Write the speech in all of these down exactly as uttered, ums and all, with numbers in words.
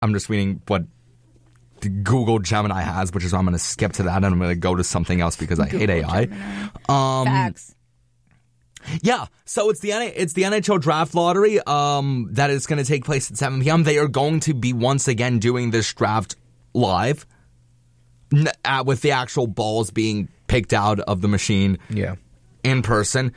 I'm just reading what Google Gemini has, which is why I'm going to skip to that and I'm going to go to something else because I Google hate A I. Um, Facts. Yeah, so it's the it's the N H L Draft Lottery um, that is going to take place at seven p.m. They are going to be once again doing this draft live n- uh, with the actual balls being picked out of the machine yeah. in person.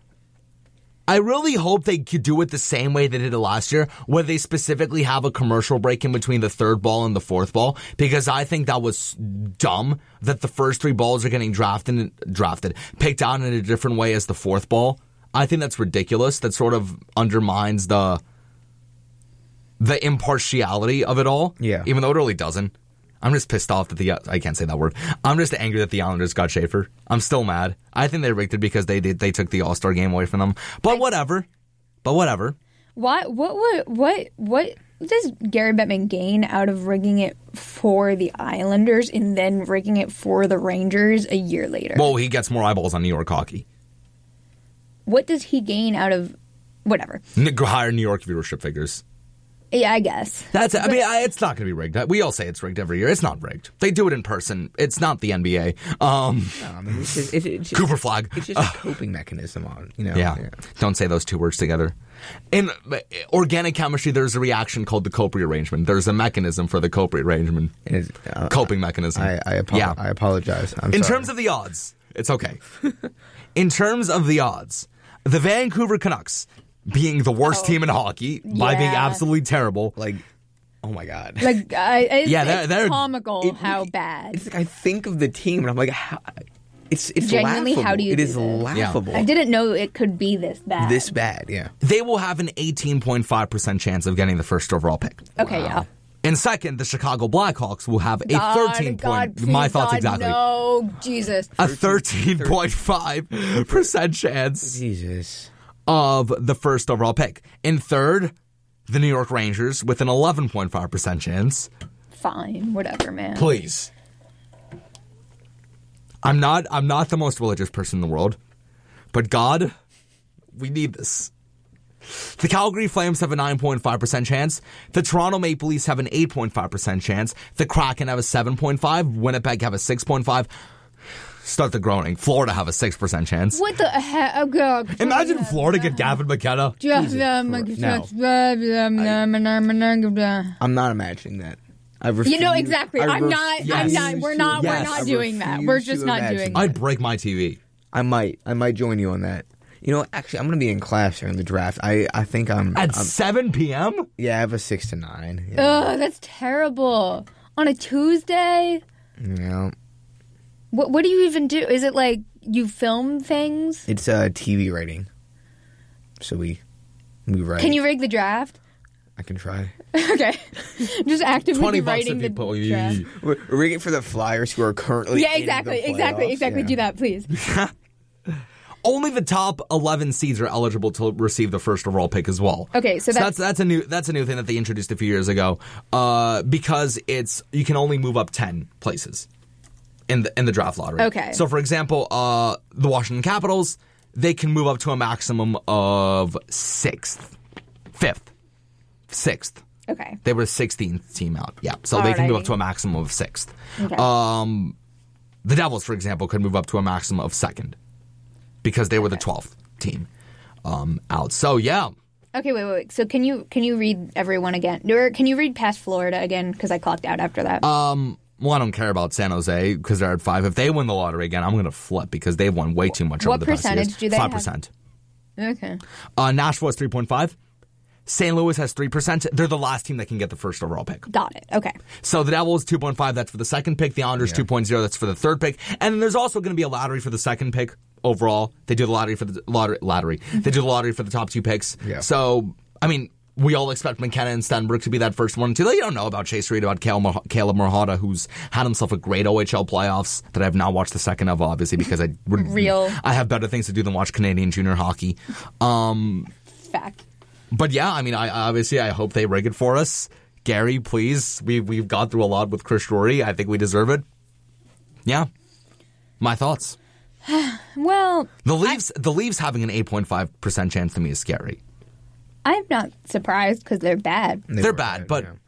I really hope they could do it the same way they did it last year, where they specifically have a commercial break in between the third ball and the fourth ball, because I think that was dumb that the first three balls are getting drafted, drafted, picked out in a different way as the fourth ball. I think that's ridiculous. That sort of undermines the the impartiality of it all. Yeah. Even though it really doesn't. I'm just pissed off that the, I can't say that word. I'm just angry that the Islanders got Schaefer. I'm still mad. I think they rigged it because they did, they took the All-Star game away from them. But whatever. But whatever. What, what, what, what, what does Gary Bettman gain out of rigging it for the Islanders and then rigging it for the Rangers a year later? Well, he gets more eyeballs on New York hockey. What does he gain out of whatever? Higher New York viewership figures. Yeah, I guess. That's. I mean, I, it's not going to be rigged. We all say it's rigged every year. It's not rigged. They do it in person. It's not the N B A. Um, no, I mean, it's just, it's, it's just, Cooper Flag. It's just a coping mechanism on, you know. Yeah. yeah. Don't say those two words together. In uh, organic chemistry, there's a reaction called the Cope rearrangement. There's a mechanism for the Cope rearrangement. Is, uh, Coping mechanism. I, I, apo- yeah. I apologize. I'm in sorry. terms of the odds, it's okay. In terms of the odds, the Vancouver Canucks, being the worst Oh. team in hockey by Yeah. being absolutely terrible. Like, oh my God. Like, I, it's, Yeah, they're- it's they're- comical It- how it- bad. It's like I think of the team and I'm like, how, it's it's Genuinely, laughable. how do you It do is this? laughable. I didn't know it could be this bad. This bad, yeah. They will have an eighteen point five percent chance of getting the first overall pick. Okay, yeah. In second, the Chicago Blackhawks will have a God, thirteen God, point. please, My thoughts God, exactly. No, Jesus. A thirteen point five percent chance Jesus. of the first overall pick. In third, the New York Rangers with an eleven point five percent chance. Fine, whatever, man. Please. I'm not I'm not the most religious person in the world, but God, we need this. The Calgary Flames have a nine point five percent chance. The Toronto Maple Leafs have an eight point five percent chance. The Kraken have a seven point five. Winnipeg have a six point five. Start the groaning. Florida have a six percent chance. What the heck? Oh, God. Imagine Florida get Gavin McKenna. I'm not imagining that. I refuse, You know exactly. I I'm not. I'm Yes. not. We're not. Yes. We're not I doing that. refuse We're to just not imagine doing that. that. I'd break my T V. I might. I might join you on that. You know, actually, I'm going to be in class during the draft. I, I think I'm... At I'm seven p.m.? yeah, I have a six to nine. Yeah. Ugh, that's terrible. On a Tuesday? yeah. What What do you even do? Is it like you film things? It's a T V writing. So we we write. Can you rig the draft? I can try. Okay. Just actively twenty be bucks writing if the you put... draft. We're, we're rigging for the Flyers who are currently Yeah, in exactly. the Exactly. playoffs. Exactly. Yeah. Do that, please. Only the top eleven seeds are eligible to receive the first overall pick as well. Okay, so that's, that's- that's a new that's a new thing that they introduced a few years ago. Uh, because it's you can only move up ten places in the in the draft lottery. Okay. So for example, uh, the Washington Capitals, they can move up to a maximum of sixth, fifth, sixth. Okay. They were the sixteenth team out. Yeah. So they can move up Alrighty. to a maximum of sixth. Okay. Um, the Devils, for example, could move up to a maximum of second because they were the twelfth team um, out. So, yeah. Okay, wait, wait, wait. So can you can you read everyone again? Or can you read past Florida again? Because I clocked out after that. Um, well, I don't care about San Jose because they're at five. If they win the lottery again, I'm going to flip because they've won way too much What over the past percentage years. do they five have? percent. Okay. Uh, Nashville has three point five. Saint Louis has three percent. They're the last team that can get the first overall pick. Got it. Okay. So the Devils, two point five, that's for the second pick. The Islanders, Yeah. two point oh, that's for the third pick. And then there's also going to be a lottery for the second pick overall. They do the lottery for the lottery. lottery. They do the lottery for the top two picks. Yeah. So, I mean, we all expect McKenna and Stenberg to be that first one. Too. You don't know about Chase Reed, about Caleb Caleb Marhada, who's had himself a great O H L playoffs that I have not watched the second of, obviously, because I would, Real. I have better things to do than watch Canadian junior hockey. Um, Fact. But yeah, I mean, I obviously I hope they rig it for us. Gary, please. We we've gone through a lot with Chris Drury. I think we deserve it. Yeah. My thoughts. Well, The Leafs the Leafs having an eight point five percent chance to me is scary. I'm not surprised because they're bad. They They're were bad, but yeah.